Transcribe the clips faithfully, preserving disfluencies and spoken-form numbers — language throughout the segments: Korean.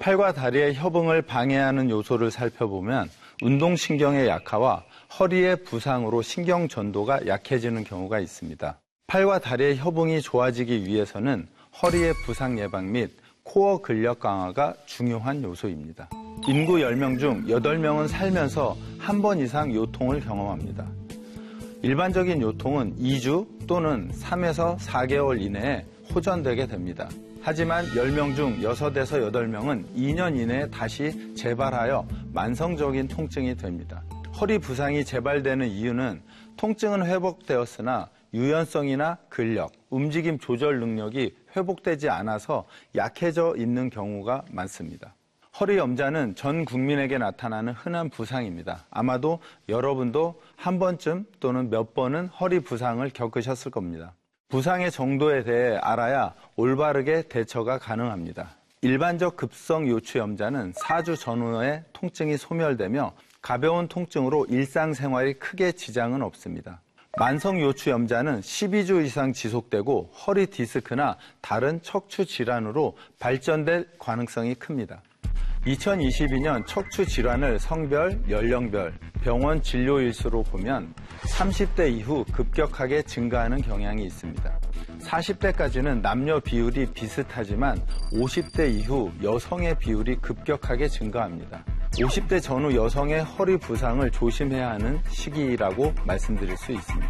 팔과 다리의 협응을 방해하는 요소를 살펴보면 운동신경의 약화와 허리의 부상으로 신경 전도가 약해지는 경우가 있습니다. 팔과 다리의 협응이 좋아지기 위해서는 허리의 부상 예방 및 코어 근력 강화가 중요한 요소입니다. 인구 열 명 중 여덟 명은 살면서 한 번 이상 요통을 경험합니다. 일반적인 요통은 이 주 또는 삼에서 사 개월 이내에 호전되게 됩니다. 하지만 열 명 중 여섯에서 여덟 명은 이 년 이내에 다시 재발하여 만성적인 통증이 됩니다. 허리 부상이 재발되는 이유는 통증은 회복되었으나 유연성이나 근력, 움직임 조절 능력이 회복되지 않아서 약해져 있는 경우가 많습니다. 허리 염좌는 전 국민에게 나타나는 흔한 부상입니다. 아마도 여러분도 한 번쯤 또는 몇 번은 허리 부상을 겪으셨을 겁니다. 부상의 정도에 대해 알아야 올바르게 대처가 가능합니다. 일반적 급성 요추 염좌는 사 주 전후에 통증이 소멸되며 가벼운 통증으로 일상생활이 크게 지장은 없습니다. 만성 요추 염좌는 십이 주 이상 지속되고 허리 디스크나 다른 척추 질환으로 발전될 가능성이 큽니다. 이천이십이 년 척추 질환을 성별, 연령별, 병원 진료일수로 보면 삼십 대 이후 급격하게 증가하는 경향이 있습니다. 사십 대까지는 남녀 비율이 비슷하지만 오십 대 이후 여성의 비율이 급격하게 증가합니다. 오십 대 전후 여성의 허리 부상을 조심해야 하는 시기라고 말씀드릴 수 있습니다.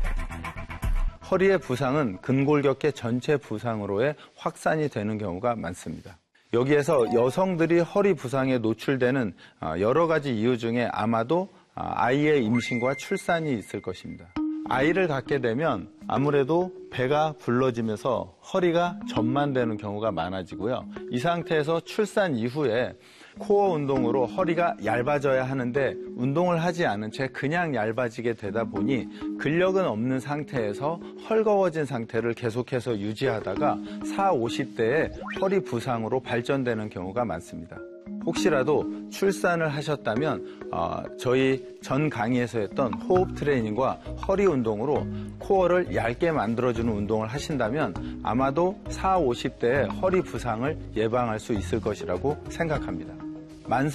허리의 부상은 근골격계 전체 부상으로의 확산이 되는 경우가 많습니다. 여기에서 여성들이 허리 부상에 노출되는 여러 가지 이유 중에 아마도 아이의 임신과 출산이 있을 것입니다. 아이를 갖게 되면 아무래도 배가 불러지면서 허리가 전만되는 경우가 많아지고요. 이 상태에서 출산 이후에 코어 운동으로 허리가 얇아져야 하는데 운동을 하지 않은 채 그냥 얇아지게 되다 보니 근력은 없는 상태에서 헐거워진 상태를 계속해서 유지하다가 사, 오십 대에 허리 부상으로 발전되는 경우가 많습니다. 혹시라도 출산을 하셨다면 어, 저희 전 강의에서 했던 호흡 트레이닝과 허리 운동으로 코어를 얇게 만들어주는 운동을 하신다면 아마도 사, 오십 대에 허리 부상을 예방할 수 있을 것이라고 생각합니다. 만성